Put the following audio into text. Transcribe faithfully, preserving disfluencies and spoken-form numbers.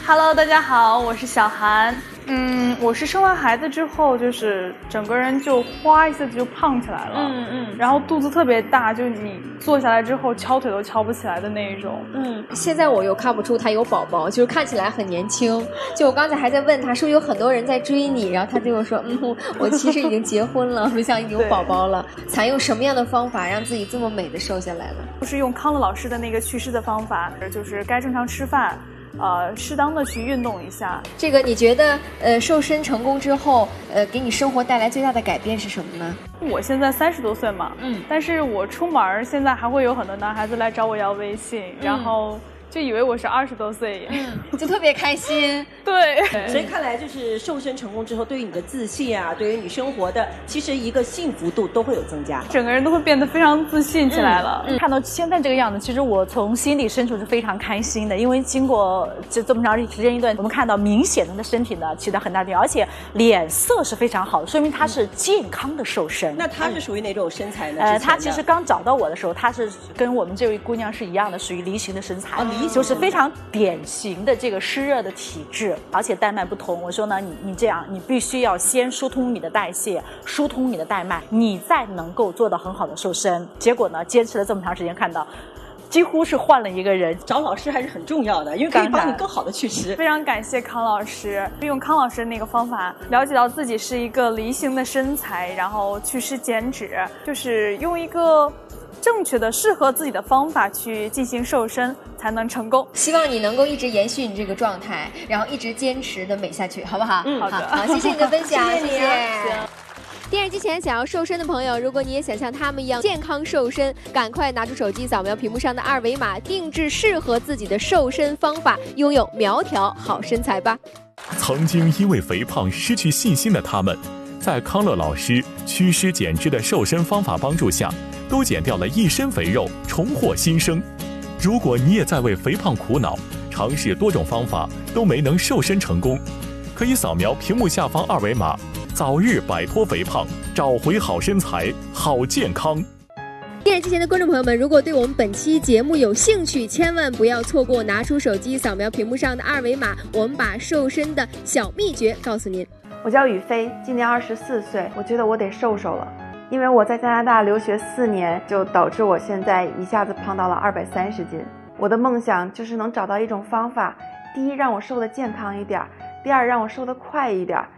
Hello， 大家好，我是小韩。嗯，我是生完孩子之后，就是整个人就哗一下子就胖起来了。 嗯嗯。 然后肚子特别大，就你坐下来之后敲腿都敲不起来的那一种。 嗯。现在我又看不出他有宝宝，就是看起来很年轻。就我刚才还在问他，是不是有很多人在追你？然后他对我说，嗯，我其实已经结婚了，不像有宝宝了。采用什么样的方法让自己这么美的瘦下来了？ 就是用康乐老师的那个祛湿的方法，就是该正常吃饭。呃，适当的去运动一下。 这个你觉得，呃，瘦身成功之后，呃，给你生活带来最大的改变是什么呢？ 我现在三十多岁嘛，嗯，但是我出门现在还会有很多男孩子来找我要微信，嗯、然后就以为我是二十多岁， 嗯，就特别开心。 对， 所以看来就是瘦身成功之后，对于你的自信啊，对于你生活的其实一个幸福度都会有增加， 整个人都会变得非常自信起来了。 嗯嗯、看到现在这个样子，其实我从心里深处是非常开心的，因为经过这这么长时间一段，我们看到明显的他的身体呢起到很大的变化，而且脸色是非常好的，说明他是健康的瘦身。 嗯、那他是属于哪种身材呢？ 呃，他其实刚找到我的时候，他是跟我们这位姑娘是一样的，属于梨形的身材， 啊、梨形就是非常典型的这个湿热的体质，而且带脉不同。我说呢，你你这样，你必须要先疏通你的代谢，疏通你的带脉，你再能够做到很好的瘦身。结果呢，坚持了这么长时间，看到几乎是换了一个人。 找老师还是很重要的，因为可以帮你更好的去吃。 非常感谢康老师，用康老师的那个方法，了解到自己是一个梨形的身材，然后祛湿减脂，就是用一个正确的适合自己的方法去进行瘦身才能成功。 希望你能够一直延续你这个状态，然后一直坚持的美下去，好不好？ 嗯，好的。 好，谢谢你的分享， 谢谢你、啊。 谢谢。电视机前想要瘦身的朋友，如果你也想像他们一样健康瘦身，赶快拿出手机扫描屏幕上的二维码，定制适合自己的瘦身方法，拥有苗条好身材吧。 曾经因为肥胖失去信心的他们，在康乐老师祛湿减脂的瘦身方法帮助下，都减掉了一身肥肉，重获新生。如果你也在为肥胖苦恼，尝试多种方法都没能瘦身成功，可以扫描屏幕下方二维码，早日摆脱肥胖，找回好身材、好健康。 电视机前的观众朋友们，如果对我们本期节目有兴趣，千万不要错过，拿出手机扫描屏幕上的二维码，我们把瘦身的小秘诀告诉您。 我叫雨飞，今年二十四岁，我觉得我得瘦瘦了。因为我在加拿大留学四年，就导致我现在一下子胖到了二百三十斤。我的梦想就是能找到一种方法，第一让我瘦得健康一点，第二让我瘦得快一点，